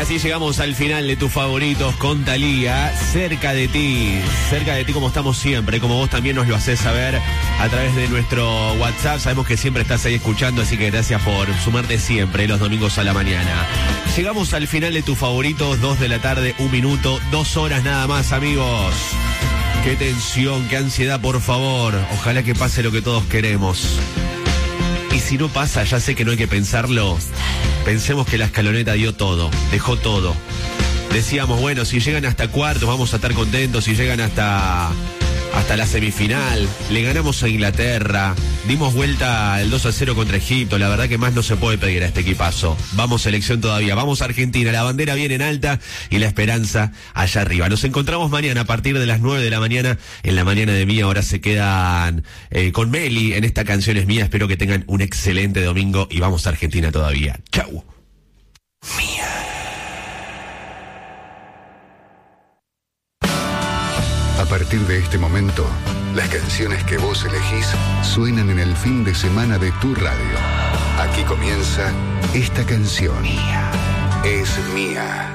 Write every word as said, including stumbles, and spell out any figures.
así llegamos al final de tus favoritos con Thalía, cerca de ti, cerca de ti como estamos siempre, como vos también nos lo hacés saber a través de nuestro WhatsApp. Sabemos que siempre estás ahí escuchando, así que gracias por sumarte siempre los domingos a la mañana. Llegamos al final de tus favoritos, dos de la tarde, un minuto, dos horas nada más, amigos. Qué tensión, qué ansiedad, por favor. Ojalá que pase lo que todos queremos. Y si no pasa, ya sé que no hay que pensarlo. Pensemos que la escaloneta dio todo, dejó todo. Decíamos, bueno, si llegan hasta cuartos vamos a estar contentos, si llegan hasta, hasta la semifinal, le ganamos a Inglaterra, dimos vuelta al dos a cero contra Egipto, la verdad que más no se puede pedir a este equipazo. Vamos selección todavía, vamos a Argentina, la bandera viene en alta y la esperanza allá arriba. Nos encontramos mañana a partir de las nueve de la mañana, en la mañana de Mía. Ahora se quedan eh, con Meli en esta Canción es Mía. Espero que tengan un excelente domingo y vamos a Argentina todavía. Chau. Mía. A partir de este momento, las canciones que vos elegís suenan en el fin de semana de tu radio. Aquí comienza Esta Canción. Mía. Es Mía.